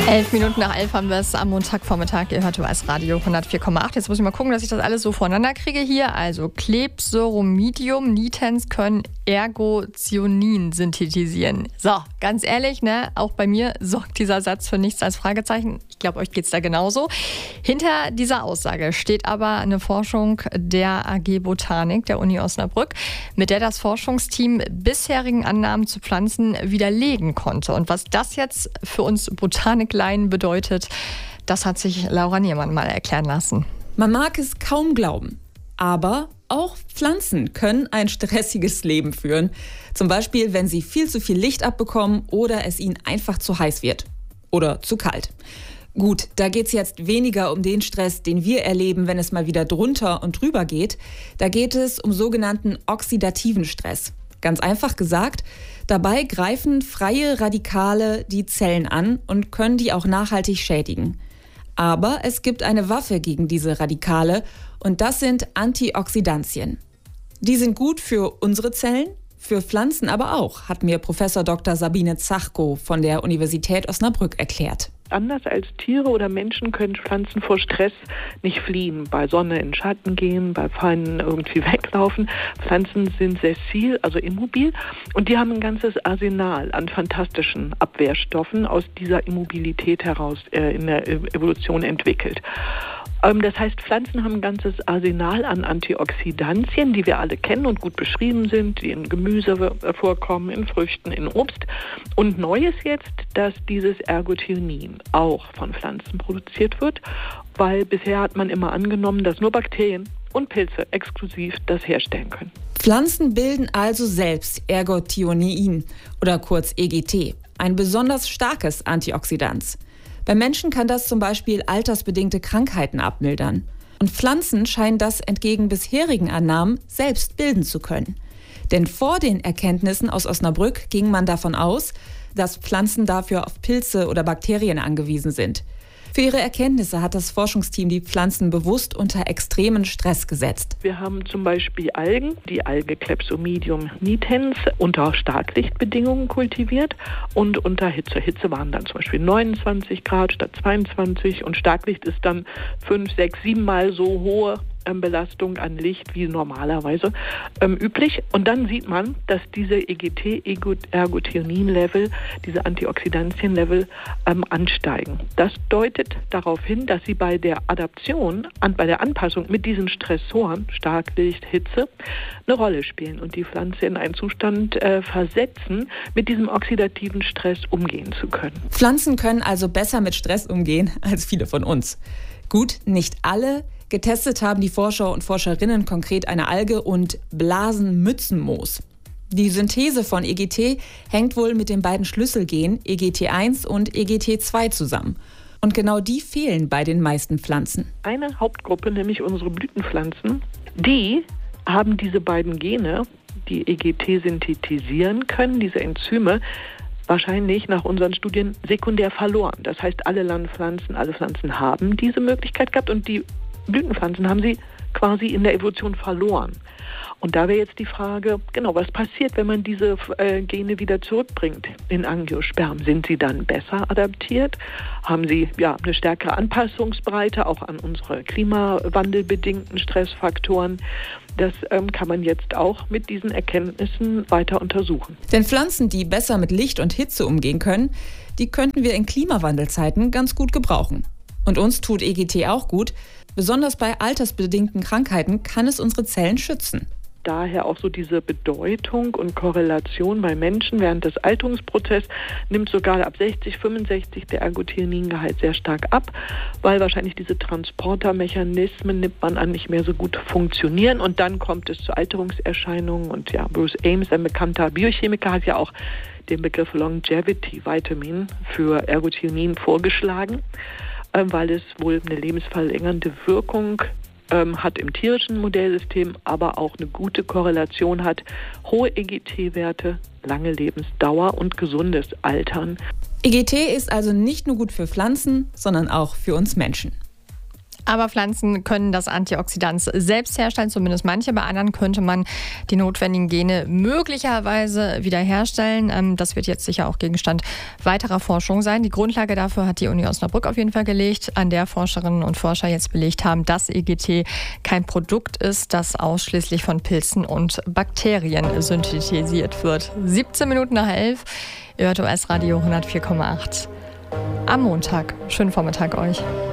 11 Minuten nach 11 haben wir es am Montagvormittag. Ihr hört UAS Radio 104,8. Jetzt muss ich mal gucken, dass ich das alles so voneinander kriege hier. Also Klebsoromidium nitens können Ergothionin synthetisieren. So, ganz ehrlich, ne, auch bei mir sorgt dieser Satz für nichts als Fragezeichen. Ich glaube, euch geht es da genauso. Hinter dieser Aussage steht aber eine Forschung der AG Botanik der Uni Osnabrück, mit der das Forschungsteam bisherigen Annahmen zu Pflanzen widerlegen konnte. Und was das jetzt für uns Botanikleien bedeutet, das hat sich Laura Niermann mal erklären lassen. Man mag es kaum glauben, aber auch Pflanzen können ein stressiges Leben führen. Zum Beispiel, wenn sie viel zu viel Licht abbekommen oder es ihnen einfach zu heiß wird oder zu kalt. Gut, da geht es jetzt weniger um den Stress, den wir erleben, wenn es mal wieder drunter und drüber geht. Da geht es um sogenannten oxidativen Stress. Ganz einfach gesagt, dabei greifen freie Radikale die Zellen an und können die auch nachhaltig schädigen. Aber es gibt eine Waffe gegen diese Radikale und das sind Antioxidantien. Die sind gut für unsere Zellen, für Pflanzen aber auch, hat mir Professor Dr. Sabine Zachko von der Universität Osnabrück erklärt. Anders als Tiere oder Menschen können Pflanzen vor Stress nicht fliehen, bei Sonne in Schatten gehen, bei Feinden irgendwie weglaufen. Pflanzen sind sessil, also immobil, und die haben ein ganzes Arsenal an fantastischen Abwehrstoffen aus dieser Immobilität heraus in der Evolution entwickelt. Das heißt, Pflanzen haben ein ganzes Arsenal an Antioxidantien, die wir alle kennen und gut beschrieben sind, die in Gemüse vorkommen, in Früchten, in Obst. Und neu ist jetzt, dass dieses Ergothionin auch von Pflanzen produziert wird, weil bisher hat man immer angenommen, dass nur Bakterien und Pilze exklusiv das herstellen können. Pflanzen bilden also selbst Ergothionin oder kurz EGT, ein besonders starkes Antioxidant. Bei Menschen kann das zum Beispiel altersbedingte Krankheiten abmildern. Und Pflanzen scheinen das entgegen bisherigen Annahmen selbst bilden zu können. Denn vor den Erkenntnissen aus Osnabrück ging man davon aus, dass Pflanzen dafür auf Pilze oder Bakterien angewiesen sind. Für ihre Erkenntnisse hat das Forschungsteam die Pflanzen bewusst unter extremen Stress gesetzt. Wir haben zum Beispiel Algen, die Alge Klebsomedium nitens, unter Starklichtbedingungen kultiviert und unter Hitze. Hitze waren dann zum Beispiel 29 Grad statt 22 und Starklicht ist dann 5, 6, 7 Mal so hohe Belastung an Licht wie normalerweise üblich. Und dann sieht man, dass diese EGT-Ergothionin-Level, diese Antioxidantien-Level ansteigen. Das deutet darauf hin, dass sie bei der Adaption, bei der Anpassung mit diesen Stressoren, Starklicht, Hitze, eine Rolle spielen und die Pflanze in einen Zustand versetzen, mit diesem oxidativen Stress umgehen zu können. Pflanzen können also besser mit Stress umgehen als viele von uns. Gut, nicht alle. Getestet haben die Forscher und Forscherinnen konkret eine Alge und Blasenmützenmoos. Die Synthese von EGT hängt wohl mit den beiden Schlüsselgenen EGT1 und EGT2 zusammen. Und genau die fehlen bei den meisten Pflanzen. Eine Hauptgruppe, nämlich unsere Blütenpflanzen, die haben diese beiden Gene, die EGT synthetisieren können, diese Enzyme, wahrscheinlich nach unseren Studien sekundär verloren. Das heißt, alle Landpflanzen, alle Pflanzen haben diese Möglichkeit gehabt und die Blütenpflanzen haben sie quasi in der Evolution verloren. Und da wäre jetzt die Frage, genau, was passiert, wenn man diese Gene wieder zurückbringt in Angiosperm? Sind sie dann besser adaptiert? Haben sie eine stärkere Anpassungsbreite auch an unsere klimawandelbedingten Stressfaktoren? Das kann man jetzt auch mit diesen Erkenntnissen weiter untersuchen. Denn Pflanzen, die besser mit Licht und Hitze umgehen können, die könnten wir in Klimawandelzeiten ganz gut gebrauchen. Und uns tut EGT auch gut. Besonders bei altersbedingten Krankheiten kann es unsere Zellen schützen. Daher auch so diese Bedeutung und Korrelation bei Menschen während des Alterungsprozesses nimmt sogar ab 60, 65 der Ergothioningehalt sehr stark ab, weil wahrscheinlich diese Transportermechanismen, nimmt man an, nicht mehr so gut funktionieren und dann kommt es zu Alterungserscheinungen und Bruce Ames, ein bekannter Biochemiker, hat ja auch den Begriff Longevity Vitamin für Ergothionin vorgeschlagen, weil es wohl eine lebensverlängernde Wirkung hat im tierischen Modellsystem, aber auch eine gute Korrelation hat. Hohe EGT-Werte, lange Lebensdauer und gesundes Altern. EGT ist also nicht nur gut für Pflanzen, sondern auch für uns Menschen. Aber Pflanzen können das Antioxidant selbst herstellen, zumindest manche. Bei anderen könnte man die notwendigen Gene möglicherweise wiederherstellen. Das wird jetzt sicher auch Gegenstand weiterer Forschung sein. Die Grundlage dafür hat die Uni Osnabrück auf jeden Fall gelegt, an der Forscherinnen und Forscher jetzt belegt haben, dass EGT kein Produkt ist, das ausschließlich von Pilzen und Bakterien synthetisiert wird. 17 Minuten nach 11, ihr hört US Radio 104,8 am Montag. Schönen Vormittag euch.